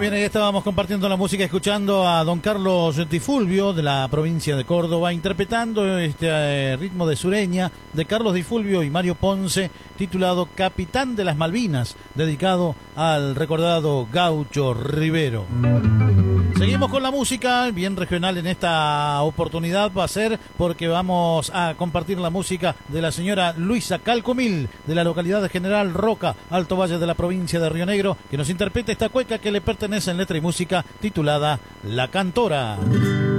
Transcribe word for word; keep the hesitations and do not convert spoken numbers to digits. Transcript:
Bien, ahí estábamos compartiendo la música, escuchando a don Carlos Di Fulvio, de la provincia de Córdoba, interpretando este eh, ritmo de sureña de Carlos Di Fulvio y Mario Ponce, titulado Capitán de las Malvinas, dedicado al recordado Gaucho Rivero. Seguimos con la música, bien regional en esta oportunidad va a ser porque vamos a compartir la música de la señora Luisa Calcomil, de la localidad de General Roca, Alto Valle de la provincia de Río Negro, que nos interpreta esta cueca que le pertenece en letra y música, titulada La Cantora.